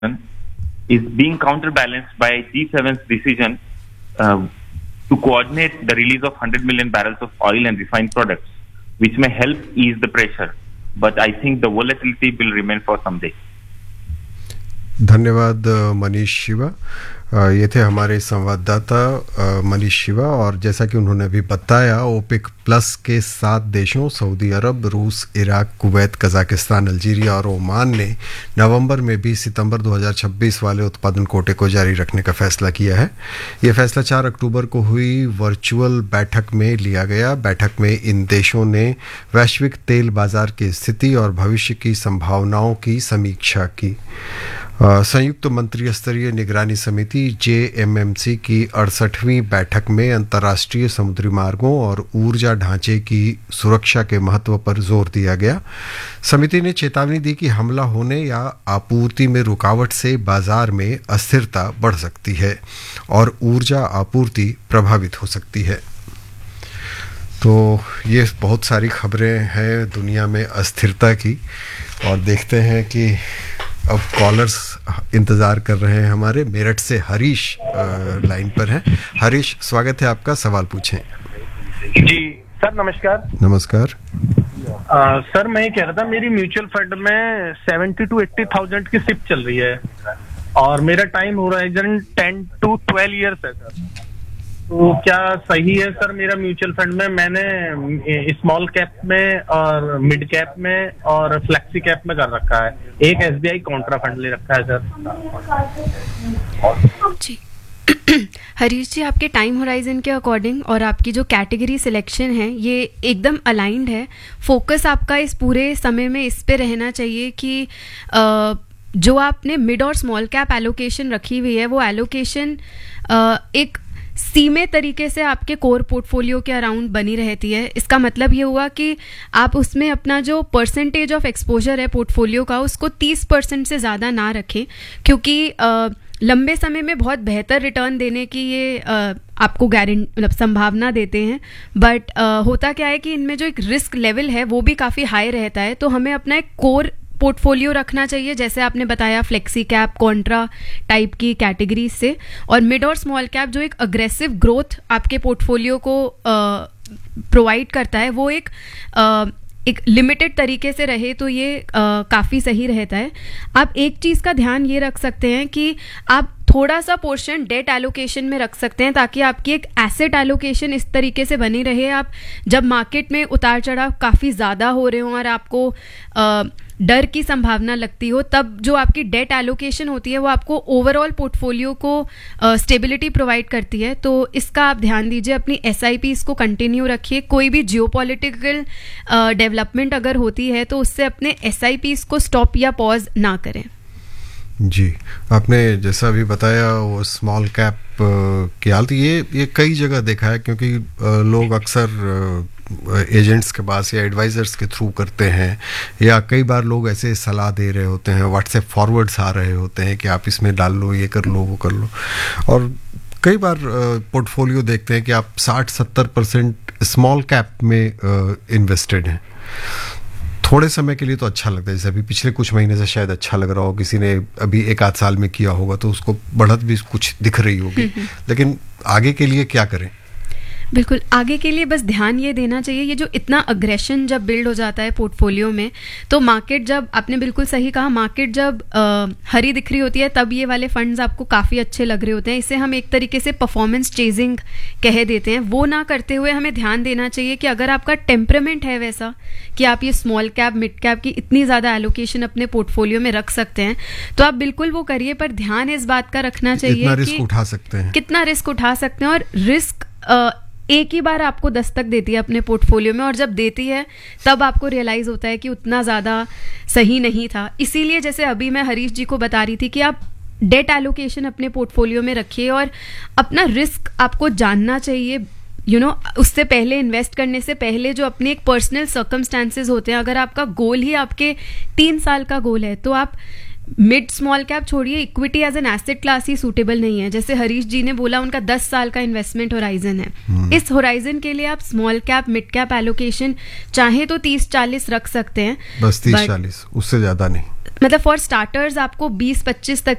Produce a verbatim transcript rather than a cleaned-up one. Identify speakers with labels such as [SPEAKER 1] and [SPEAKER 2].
[SPEAKER 1] is being counterbalanced by G seven's decision uh, to coordinate the release of one hundred million barrels of oil and refined products, which may help ease the pressure. But I think the volatility will remain for some day.
[SPEAKER 2] धन्यवाद मनीष शिवा। ये थे हमारे संवाददाता मनीष शिवा, और जैसा कि उन्होंने अभी बताया, ओपेक प्लस के सात देशों सऊदी अरब, रूस, इराक, कुवैत, कजाकिस्तान, अल्जीरिया और ओमान ने नवंबर में भी सितंबर दो हज़ार छब्बीस वाले उत्पादन कोटे को जारी रखने का फैसला किया है। ये फैसला चार अक्टूबर को हुई वर्चुअल बैठक में लिया गया। बैठक में इन देशों ने वैश्विक तेल बाजार की स्थिति और भविष्य की संभावनाओं की समीक्षा की। संयुक्त मंत्री स्तरीय निगरानी समिति जे एम एम सी की अड़सठवीं बैठक में अंतर्राष्ट्रीय समुद्री मार्गों और ऊर्जा ढांचे की सुरक्षा के महत्व पर जोर दिया गया। समिति ने चेतावनी दी कि हमला होने या आपूर्ति में रुकावट से बाजार में अस्थिरता बढ़ सकती है और ऊर्जा आपूर्ति प्रभावित हो सकती है। तो ये बहुत सारी खबरें हैं दुनिया में अस्थिरता की, और देखते हैं कि अब कॉलर्स इंतजार कर रहे हैं हमारे। मेरठ से हरीश लाइन पर हैं। हरीश, स्वागत है आपका, सवाल पूछें।
[SPEAKER 3] जी सर, नमस्कार।
[SPEAKER 2] नमस्कार।
[SPEAKER 3] आ, सर मैं ये कह रहा था, मेरी म्यूचुअल फंड में सेवेंटी टू एट्टी थाउजेंड की सिप चल रही है और मेरा टाइम हो रहा है जन टेन टू ट्वेल्व ईयर्स है सर। तो क्या सही है सर मेरा म्यूचुअल फंड में मैंने स्मॉल कैप में और मिड कैप में और फ्लेक्सी कैप में कर रखा है, एक एसबीआई कॉन्ट्रा फंड ले रखा है सर।
[SPEAKER 4] जी हरीश जी, आपके टाइम होराइजन के अकॉर्डिंग और आपकी जो कैटेगरी सिलेक्शन है ये एकदम अलाइंड है। फोकस आपका इस पूरे समय में इस पे रहना चाहिए कि आ, जो आपने मिड और स्मॉल कैप एलोकेशन रखी हुई है वो एलोकेशन एक सीमित तरीके से आपके कोर पोर्टफोलियो के अराउंड बनी रहती है। इसका मतलब ये हुआ कि आप उसमें अपना जो परसेंटेज ऑफ एक्सपोजर है पोर्टफोलियो का उसको तीस परसेंट से ज़्यादा ना रखें, क्योंकि आ, लंबे समय में बहुत बेहतर रिटर्न देने की ये आ, आपको गारंटी मतलब संभावना देते हैं। बट होता क्या है कि इनमें जो एक रिस्क लेवल है वो भी काफ़ी हाई रहता है। तो हमें अपना एक कोर पोर्टफोलियो रखना चाहिए, जैसे आपने बताया फ्लेक्सी कैप, कॉन्ट्रा टाइप की कैटेगरी से, और मिड और स्मॉल कैप जो एक अग्रेसिव ग्रोथ आपके पोर्टफोलियो को प्रोवाइड करता है वो एक आ, एक लिमिटेड तरीके से रहे तो ये काफ़ी सही रहता है। आप एक चीज़ का ध्यान ये रख सकते हैं कि आप थोड़ा सा पोर्शन डेट एलोकेशन में रख सकते हैं ताकि आपकी एक एसेट एलोकेशन इस तरीके से बनी रहे। आप जब मार्केट में उतार चढ़ाव काफ़ी ज़्यादा हो रहे हों और आपको आ, डर की संभावना लगती हो, तब जो आपकी डेट एलोकेशन होती है वो आपको ओवरऑल पोर्टफोलियो को स्टेबिलिटी प्रोवाइड करती है। तो इसका आप ध्यान दीजिए, अपनी एस आई पीज़ को कंटिन्यू रखिए। कोई भी जियोपॉलिटिकल डेवलपमेंट अगर होती है तो उससे अपने एस आई पीज़ को स्टॉप या पॉज ना करें।
[SPEAKER 2] जी, आपने जैसा अभी बताया वो स्मॉल कैप की हालत ये ये कई जगह देखा है, क्योंकि लोग अक्सर एजेंट्स के पास या एडवाइजर्स के थ्रू करते हैं, या कई बार लोग ऐसे सलाह दे रहे होते हैं, व्हाट्सएप फॉरवर्ड्स आ रहे होते हैं कि आप इसमें डाल लो, ये कर लो, वो कर लो। और कई बार पोर्टफोलियो देखते हैं कि आप साठ सत्तर परसेंट स्मॉल कैप में इन्वेस्टेड हैं। थोड़े समय के लिए तो अच्छा लगता है, जैसे अभी पिछले कुछ महीने से शायद अच्छा लग रहा हो, किसी ने अभी एक आध साल में किया होगा तो उसको बढ़त भी कुछ दिख रही होगी, लेकिन आगे के लिए क्या करें?
[SPEAKER 4] बिल्कुल, आगे के लिए बस ध्यान ये देना चाहिए, ये जो इतना अग्रेशन जब बिल्ड हो जाता है पोर्टफोलियो में, तो मार्केट जब, आपने बिल्कुल सही कहा, मार्केट जब आ, हरी दिख रही होती है तब ये वाले फंड्स आपको काफ़ी अच्छे लग रहे होते हैं। इसे हम एक तरीके से परफॉर्मेंस चेजिंग कह देते हैं। वो ना करते हुए हमें ध्यान देना चाहिए कि अगर आपका टेम्परामेंट है वैसा कि आप ये स्मॉल कैप, मिड कैप की इतनी ज़्यादा एलोकेशन अपने पोर्टफोलियो में रख सकते हैं तो आप बिल्कुल वो करिए। पर ध्यान इस बात का रखना चाहिए
[SPEAKER 2] कितना रिस्क उठा सकते हैं,
[SPEAKER 4] कितना रिस्क उठा सकते हैं। और रिस्क एक ही बार आपको दस्तक देती है अपने पोर्टफोलियो में, और जब देती है तब आपको रियलाइज़ होता है कि उतना ज़्यादा सही नहीं था। इसीलिए जैसे अभी मैं हरीश जी को बता रही थी कि आप डेट एलोकेशन अपने पोर्टफोलियो में रखिए और अपना रिस्क आपको जानना चाहिए। यू you नो know, उससे पहले, इन्वेस्ट करने से पहले जो अपने एक पर्सनल सर्कमस्टांसेस होते हैं, अगर आपका गोल ही आपके तीन साल का गोल है तो आप मिड स्मॉल कैप छोड़िए, equity as an asset class he suitable नहीं है। जैसे हरीश जी ने बोला उनका दस साल का इन्वेस्टमेंट होराइजन है, इस होराइजन के लिए आप small cap mid cap allocation चाहे तो तीस चालीस रख सकते हैं,
[SPEAKER 2] बस तीस चालीस, उससे ज्यादा नहीं।
[SPEAKER 4] मतलब फॉर स्टार्टर्स आपको बीस पच्चीस तक